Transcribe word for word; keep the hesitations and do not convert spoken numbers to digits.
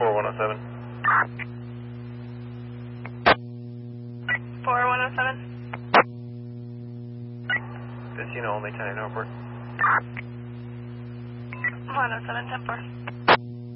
four one oh seven. four one oh seven. This unit only ten in Airport. one oh seven, ten four.